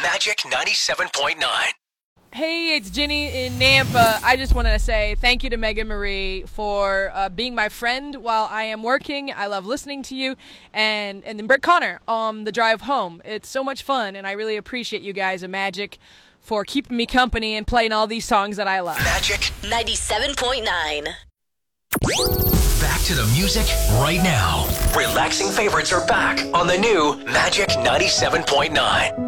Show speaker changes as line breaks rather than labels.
Magic 97.9.
Hey, it's Ginny in Nampa. I just want to say thank you to Megan Marie for being my friend while I am working. I love listening to you. And then Brett Connor on the drive home. It's so much fun, and I really appreciate you guys at Magic for keeping me company and playing all these songs that I love.
Magic
97.9.
Back to the music right now. Relaxing favorites are back on the new Magic 97.9.